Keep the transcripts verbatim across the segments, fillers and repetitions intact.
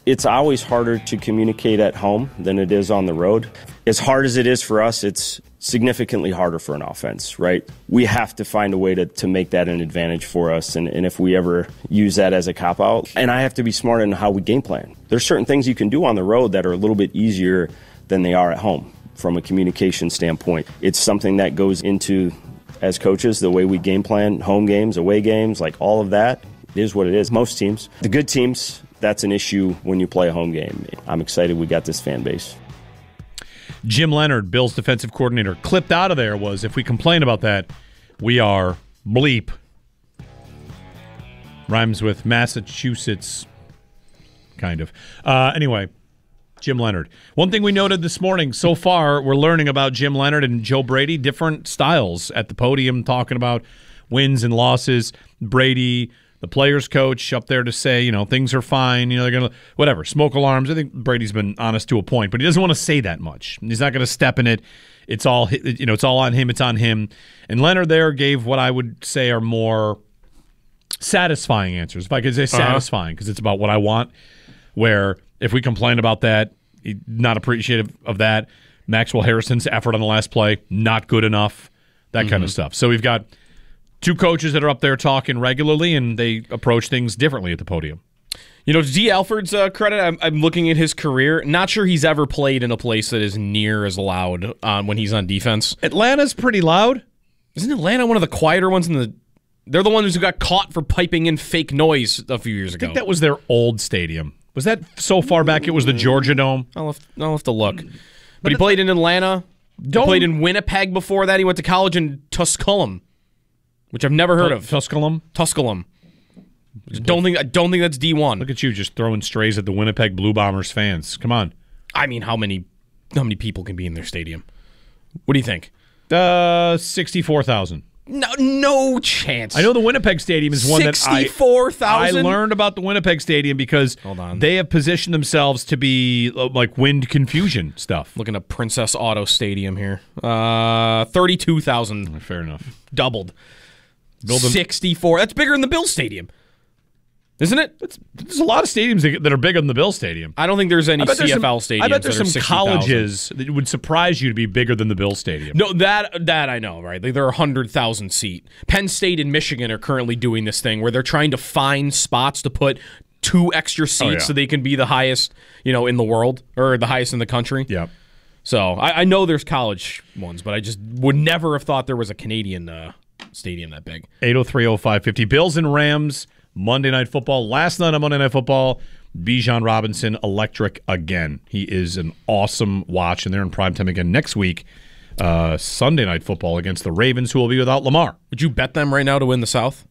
It's always harder to communicate at home than it is on the road. As hard as it is for us, it's significantly harder for an offense, right? We have to find a way to, to make that an advantage for us, and, and if we ever use that as a cop-out, and I have to be smart in how we game plan. There's certain things you can do on the road that are a little bit easier than they are at home from a communication standpoint. It's something that goes into, as coaches, the way we game plan, home games, away games, like all of that is what it is. Most teams, the good teams, that's an issue when you play a home game. I'm excited we got this fan base. Jim Leonhard, Bills defensive coordinator, clipped out of there was, if we complain about that, we are bleep. Rhymes with Massachusetts, kind of. Uh, anyway, Jim Leonhard. One thing we noted this morning, so far, we're learning about Jim Leonhard and Joe Brady, different styles at the podium, talking about wins and losses. Brady, the players' coach, up there to say, you know, things are fine. You know, they're going to, whatever, smoke alarms. I think Brady's been honest to a point, but he doesn't want to say that much. He's not going to step in it. It's all, you know, it's all on him. It's on him. And Leonhard there gave what I would say are more satisfying answers. If I could say satisfying, because uh-huh. it's about what I want, where if we complain about that, not appreciative of that. Maxwell Harrison's effort on the last play, not good enough, that mm-hmm. kind of stuff. So we've got two coaches that are up there talking regularly, and they approach things differently at the podium. You know, to D. Alford's uh, credit, I'm, I'm looking at his career. Not sure he's ever played in a place that is near as loud uh, when he's on defense. Atlanta's pretty loud. Isn't Atlanta one of the quieter ones in the... They're the ones who got caught for piping in fake noise a few years I ago. think that was their old stadium. Was that so far back it was the Georgia Dome? I'll have, I'll have to look. But, but he played in Atlanta. He played in Winnipeg before that. He went to college in Tusculum, which I've never heard T- of. Tusculum? Tusculum. Don't think I don't think that's D one. Look at you just throwing strays at the Winnipeg Blue Bombers fans. Come on. I mean, how many how many people can be in their stadium? What do you think? Uh, sixty-four thousand. No, no chance. I know the Winnipeg Stadium is one that I sixty-four thousand. I learned about the Winnipeg Stadium because Hold on. they have positioned themselves to be uh, like wind confusion stuff. Looking at Princess Auto Stadium here. Uh, thirty-two thousand. Fair enough. Doubled. Build them. sixty-four. That's bigger than the Bills Stadium. Isn't it? It's, there's a lot of stadiums that are bigger than the Bill Stadium. I don't think there's any C F L some, stadiums. I bet there's that some are colleges that would surprise you to be bigger than the Bill Stadium. No, that that I know, right? Like they're a hundred thousand seat. Penn State and Michigan are currently doing this thing where they're trying to find spots to put two extra seats oh, yeah. so they can be the highest, you know, in the world or the highest in the country. Yeah. So I, I know there's college ones, but I just would never have thought there was a Canadian uh, stadium that big. eight oh three oh five fifty. Bills and Rams. Monday Night Football. Last night on Monday Night Football, Bijan Robinson electric again. He is an awesome watch, and they're in primetime again next week. Uh, Sunday Night Football against the Ravens, who will be without Lamar. Would you bet them right now to win the South?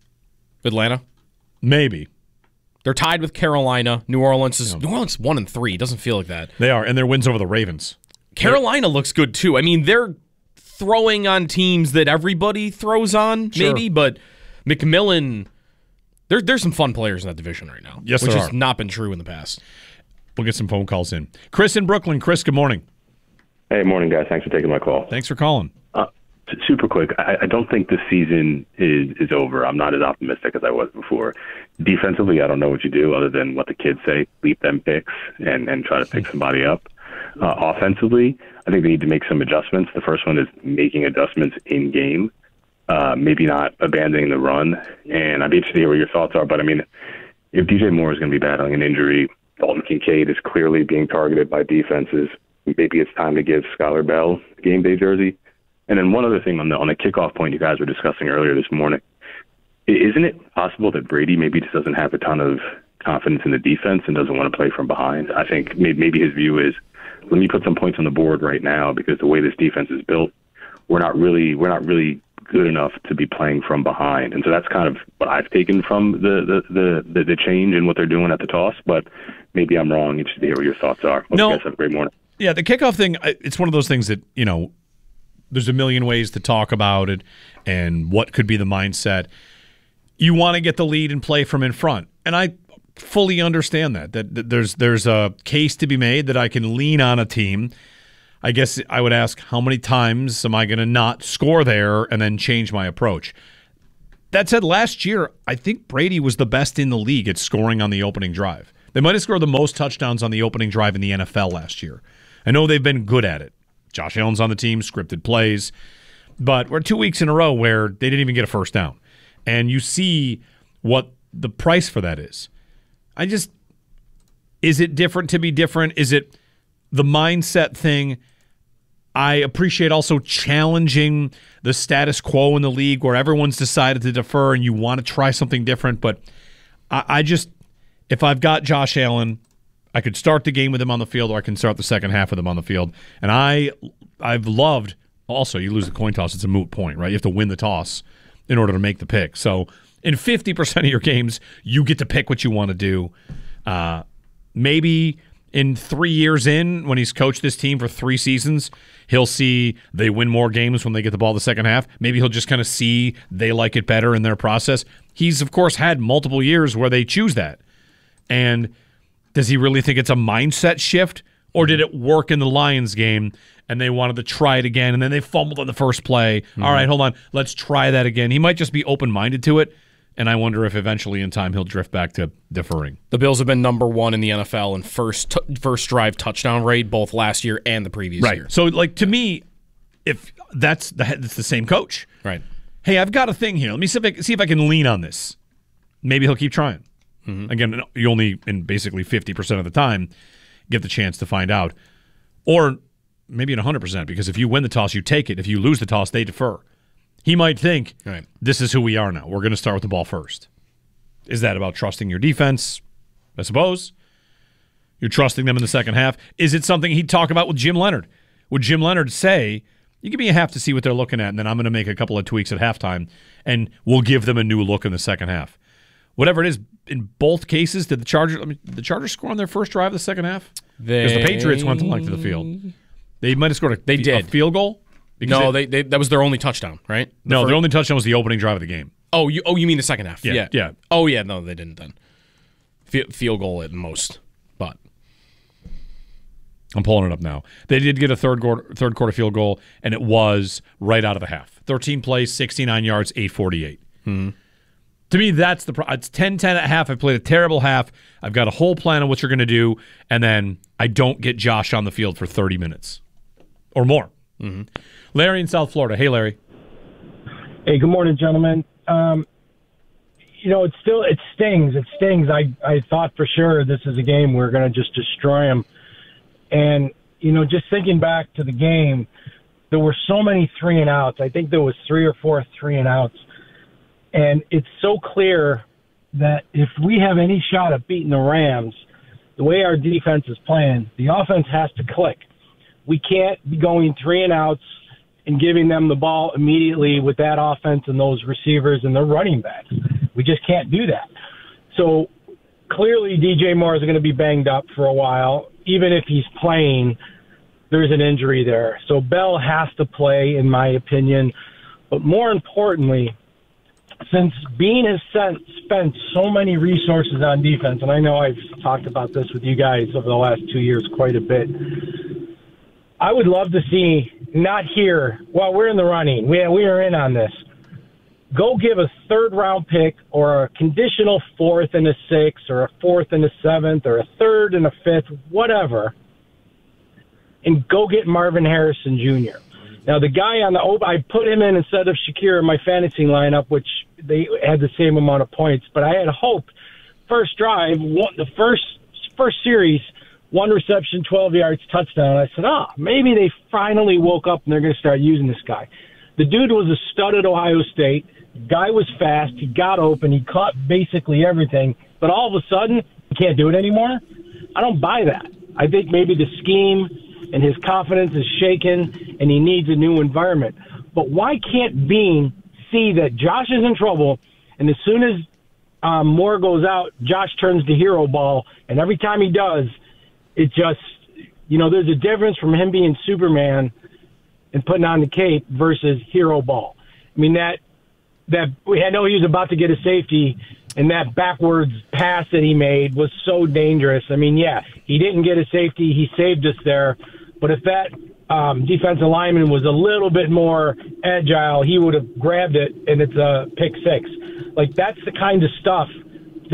Atlanta? Maybe. They're tied with Carolina. New Orleans is yeah. New Orleans one and three. It doesn't feel like that. They are, and their wins over the Ravens. Carolina they're, looks good too. I mean, they're throwing on teams that everybody throws on, sure. maybe, but McMillan. There, there's some fun players in that division right now, yes, which there has are. not been true in the past. We'll get some phone calls in. Chris in Brooklyn. Chris, good morning. Hey, morning, guys. Thanks for taking my call. Thanks for calling. Uh, super quick. I, I don't think this season is, is over. I'm not as optimistic as I was before. Defensively, I don't know what you do other than what the kids say, leap them picks and, and try to pick somebody up. Uh, offensively, I think they need to make some adjustments. The first one is making adjustments in game. Uh, maybe not abandoning the run, and I'd be interested to hear what your thoughts are. But, I mean, if D J Moore is going to be battling an injury, Dalton Kincaid is clearly being targeted by defenses, maybe it's time to give Skylar Bell a game day jersey. And then one other thing on the on the kickoff point you guys were discussing earlier this morning, isn't it possible that Brady maybe just doesn't have a ton of confidence in the defense and doesn't want to play from behind? I think maybe his view is, let me put some points on the board right now because the way this defense is built, we're not really we're not really good enough to be playing from behind. And so that's kind of what I've taken from the the, the, the change in what they're doing at the toss, but maybe I'm wrong. Interested to hear what your thoughts are. Hope no, you guys have a great morning. Yeah, the kickoff thing, it's one of those things that, you know, there's a million ways to talk about it and what could be the mindset. You want to get the lead and play from in front. And I fully understand that, that, that there's there's a case to be made that I can lean on a team. I guess I would ask, how many times am I going to not score there and then change my approach? That said, last year, I think Brady was the best in the league at scoring on the opening drive. They might have scored the most touchdowns on the opening drive in the N F L last year. I know they've been good at it. Josh Allen's on the team, scripted plays. But we're two weeks in a row where they didn't even get a first down. And you see what the price for that is. I just, is it different to be different? Is it the mindset thing? I appreciate also challenging the status quo in the league where everyone's decided to defer and you want to try something different. But I, I just, if I've got Josh Allen, I could start the game with him on the field, or I can start the second half with him on the field. And I, I've loved, also, you lose the coin toss, it's a moot point, right? You have to win the toss in order to make the pick. So in fifty percent of your games, you get to pick what you want to do. Uh, maybe in three years in, when he's coached this team for three seasons, he'll see they win more games when they get the ball the second half. Maybe he'll just kind of see they like it better in their process. He's, of course, had multiple years where they choose that. And does he really think it's a mindset shift? Or did it work in the Lions game and they wanted to try it again and then they fumbled on the first play? Mm-hmm. All right, hold on. Let's try that again. He might just be open-minded to it. And I wonder if eventually in time he'll drift back to deferring. The Bills have been number one in the N F L in first t- first drive touchdown rate both last year and the previous right. year. So, like, to me, if that's the, that's the same coach. Right. Hey, I've got a thing here. Let me see if I, see if I can lean on this. Maybe he'll keep trying. Mm-hmm. Again, you only, in basically fifty percent of the time, get the chance to find out. Or maybe in one hundred percent, because if you win the toss, you take it. If you lose the toss, they defer. He might think, right, this is who we are now. We're going to start with the ball first. Is that about trusting your defense? I suppose. You're trusting them in the second half. Is it something he'd talk about with Jim Leonard? Would Jim Leonard say, you give me a half to see what they're looking at, and then I'm going to make a couple of tweaks at halftime, and we'll give them a new look in the second half? Whatever it is, in both cases, did the Chargers, I mean, did the Chargers score on their first drive of the second half? Because the Patriots went to length of the field. They might have scored a, they a did. field goal. No, they, they that was their only touchdown, right? The no, first, their only touchdown was the opening drive of the game. Oh, you oh you mean the second half? Yeah, yeah. yeah. Oh, yeah, no, they didn't then. F- field goal at most, but. I'm pulling it up now. They did get a third quarter, third quarter field goal, and it was right out of the half. thirteen plays, sixty-nine yards, eight forty-eight. Mm-hmm. To me, that's the pro- it's ten ten at half. I played a terrible half. I've got a whole plan of what you're going to do, and then I don't get Josh on the field for thirty minutes or more. Mm-hmm. Larry in South Florida. Hey, Larry. Hey, good morning, gentlemen. Um, you know, it still it stings. It stings. I, I thought for sure this is a game we're going to just destroy them. And, you know, just thinking back to the game, there were so many three and outs. I think there was three or four three and outs. And it's so clear that if we have any shot at beating the Rams, the way our defense is playing, the offense has to click. We can't be going three and outs and giving them the ball immediately with that offense and those receivers and their running backs. We just can't do that. So clearly D J Moore is going to be banged up for a while. Even if he's playing, there's an injury there. So Bell has to play, in my opinion. But more importantly, since Bean has sent, spent so many resources on defense, and I know I've talked about this with you guys over the last two years quite a bit, I would love to see, not here, well, we're in the running. We, we are in on this. Go give a third-round pick or a conditional fourth and a sixth or a fourth and a seventh or a third and a fifth, whatever, and go get Marvin Harrison Junior Now, the guy on the – I put him in instead of Shakir in my fantasy lineup, which they had the same amount of points. But I had hoped first drive, one, the first first series – one reception, twelve yards, touchdown. I said, oh, maybe they finally woke up and they're going to start using this guy. The dude was a stud at Ohio State. The guy was fast. He got open. He caught basically everything. But all of a sudden, he can't do it anymore. I don't buy that. I think maybe the scheme and his confidence is shaken and he needs a new environment. But why can't Bean see that Josh is in trouble, and as soon as um, Moore goes out, Josh turns to hero ball, and every time he does, it just, you know, there's a difference from him being Superman and putting on the cape versus hero ball. I mean, that, that I know he was about to get a safety, and that backwards pass that he made was so dangerous. I mean, yeah, he didn't get a safety. He saved us there. But if that um, defensive lineman was a little bit more agile, he would have grabbed it, and it's a pick six. Like, that's the kind of stuff that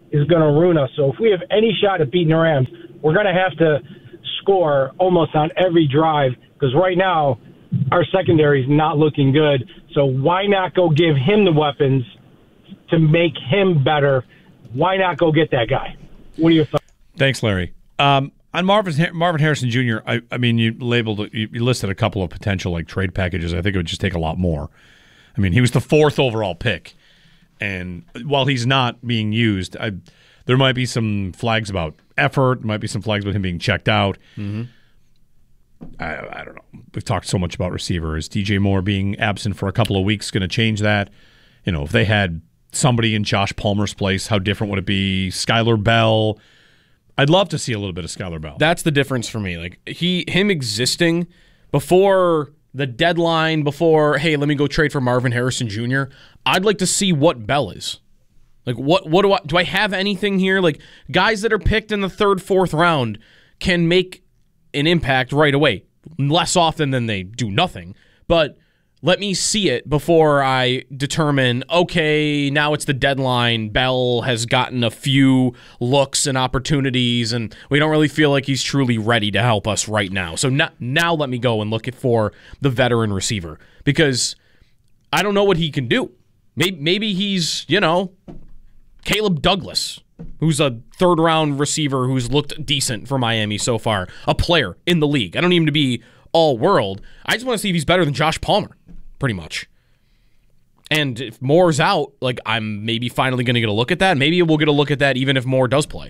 is going to ruin us. So if we have any shot at beating the Rams, we're going to have to score almost on every drive, because right now our secondary is not looking good. So why not go give him the weapons to make him better? Why not go get that guy? What are your thoughts? Thanks, Larry. Um, on Marvin Marvin Harrison Junior, I, I mean, you labeled you, you listed a couple of potential like trade packages. I think it would just take a lot more. I mean, he was the fourth overall pick, and while he's not being used, I, there might be some flags about effort. There might be some flags about him being checked out. Mm-hmm. I, I don't know. We've talked so much about receivers. D J Moore being absent for a couple of weeks going to change that. You know, if they had somebody in Josh Palmer's place, how different would it be? Skylar Bell. I'd love to see a little bit of Skylar Bell. That's the difference for me. Like he, him existing before the deadline, before, hey, let me go trade for Marvin Harrison Junior, I'd like to see what Bell is. Like, what what do I do I have anything here? Like, guys that are picked in the third, fourth round can make an impact right away. Less often than they do nothing. But let me see it before I determine, okay, now it's the deadline. Bell has gotten a few looks and opportunities, and we don't really feel like he's truly ready to help us right now. So now, now let me go and look for the veteran receiver, because I don't know what he can do. Maybe, maybe he's, you know, Caleb Douglas, who's a third-round receiver who's looked decent for Miami so far, a player in the league. I don't need him to be all-world. I just want to see if he's better than Josh Palmer, pretty much. And if Moore's out, like, I'm maybe finally going to get a look at that. Maybe we'll get a look at that even if Moore does play.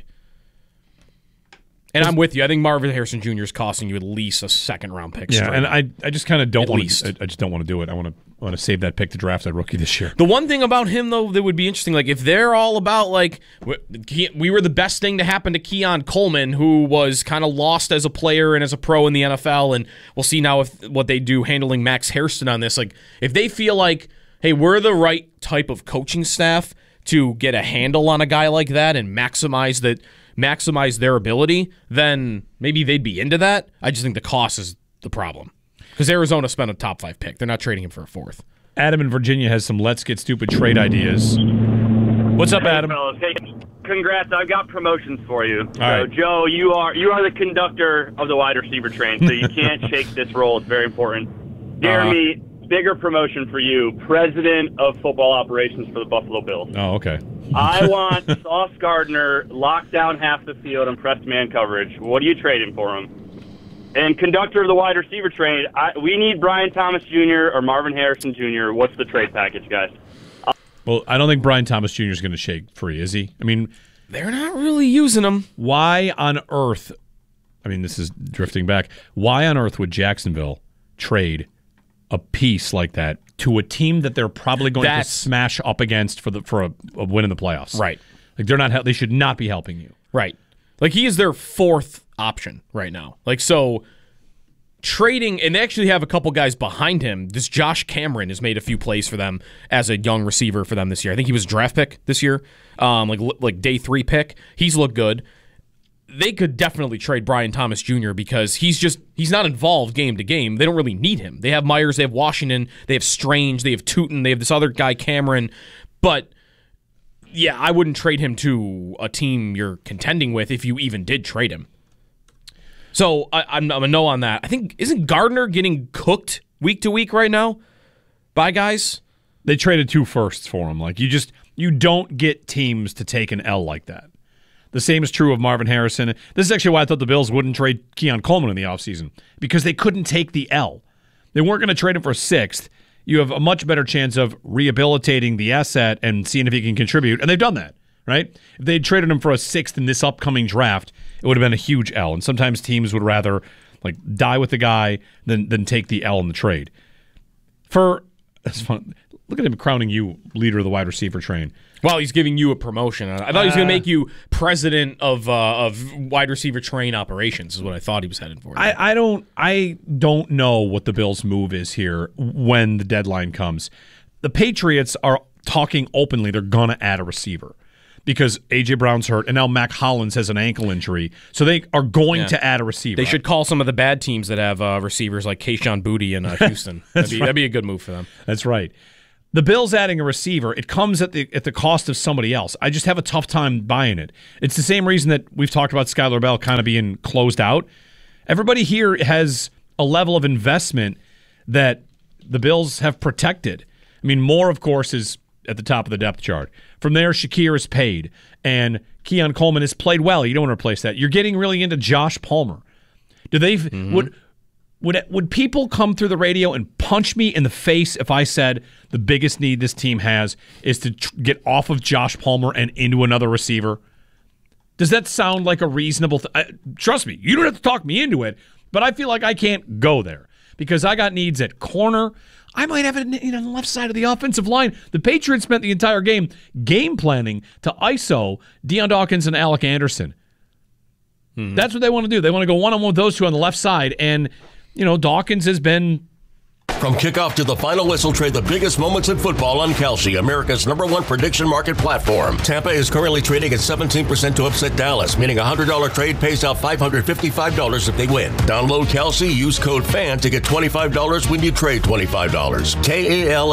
And I'm with you. I think Marvin Harrison Junior is costing you at least a second-round pick. Yeah, and I, I just kind of don't want to. I, I just don't want to do it. I want to I want to save that pick to draft that rookie this year. The one thing about him, though, that would be interesting, like if they're all about, like, we were the best thing to happen to Keon Coleman, who was kind of lost as a player and as a pro in the N F L, and we'll see now if what they do handling Max Hairston on this. Like, if they feel like, hey, we're the right type of coaching staff to get a handle on a guy like that and maximize that, maximize their ability, then maybe they'd be into that. I just think the cost is the problem. Because Arizona spent a top five pick. They're not trading him for a fourth. Adam in Virginia has some let's get stupid trade ideas. What's up, hey, Adam? Fellas. Hey, congrats. I've got promotions for you. All so, right. Joe, you are you are the conductor of the wide receiver train, so you can't shake this role. It's very important. Jeremy, uh-huh. bigger promotion for you, president of football operations for the Buffalo Bills. Oh, okay. I want Sauce Gardner locked down half the field and pressed man coverage. What are you trading for him? And conductor of the wide receiver train, I, we need Brian Thomas Junior or Marvin Harrison Junior What's the trade package, guys? Uh, well, I don't think Brian Thomas Junior is going to shake free, is he? I mean, they're not really using him. Why on earth, I mean, this is drifting back, why on earth would Jacksonville trade a piece like that to a team that they're probably going That's, to smash up against for the for a, a win in the playoffs? Right. Like, they're not. They should not be helping you. Right. Like, he is their fourth option right now. Like, so trading, and they actually have a couple guys behind him. This Josh Cameron has made a few plays for them as a young receiver for them this year. I think he was a draft pick this year, um, like like day three pick. He's looked good. They could definitely trade Brian Thomas Junior because he's just he's not involved game to game. They don't really need him. They have Myers, they have Washington, they have Strange, they have Tootin, they have this other guy Cameron, but yeah, I wouldn't trade him to a team you're contending with if you even did trade him. So I, I'm, I'm a no on that. I think, isn't Gardner getting cooked week to week right now by guys? They traded two firsts for him. Like, you just, you don't get teams to take an L like that. The same is true of Marvin Harrison. This is actually why I thought the Bills wouldn't trade Keon Coleman in the offseason, because they couldn't take the L. They weren't going to trade him for a sixth. You have a much better chance of rehabilitating the asset and seeing if he can contribute, and they've done that, right? If they'd traded him for a sixth in this upcoming draft, it would have been a huge L, and sometimes teams would rather like die with the guy than than take the L in the trade. For that's fun. Look at him crowning you leader of the wide receiver train. Well, he's giving you a promotion. I thought uh, he was going to make you president of uh, of wide receiver train operations. Is what I thought he was headed for. I, I don't I don't know what the Bills' move is here when the deadline comes. The Patriots are talking openly. They're going to add a receiver because A J Brown's hurt, and now Mac Hollins has an ankle injury. So they are going yeah. to add a receiver. They should call some of the bad teams that have uh, receivers like Kayshon Boutte in uh, Houston. that'd, be, right. that'd be a good move for them. That's right. the Bills adding a receiver, it comes at the at the cost of somebody else. I just have a tough time buying it. It's the same reason that we've talked about Skylar Bell kind of being closed out. Everybody here has a level of investment that the Bills have protected. I mean, Moore, of course, is at the top of the depth chart. From there, Shakir is paid, and Keon Coleman has played well. You don't want to replace that. You're getting really into Josh Palmer. Do they mm-hmm. would would would people come through the radio and punch me in the face if I said the biggest need this team has is to tr- get off of Josh Palmer and into another receiver? Does that sound like a reasonable thing? Trust me, you don't have to talk me into it, but I feel like I can't go there because I got needs at corner. I might have it on the left side of the offensive line. The Patriots spent the entire game game planning to I S O Deion Dawkins and Alec Anderson. Mm-hmm. That's what they want to do. They want to go one-on-one with those two on the left side, and you know Dawkins has been... From kickoff to the final whistle, trade the biggest moments in football on Kalshi, America's number one prediction market platform. Tampa is currently trading at seventeen percent to upset Dallas, meaning a one hundred dollars trade pays out five hundred fifty-five dollars if they win. Download Kalshi, use code FAN to get twenty-five dollars when you trade twenty-five dollars. K A L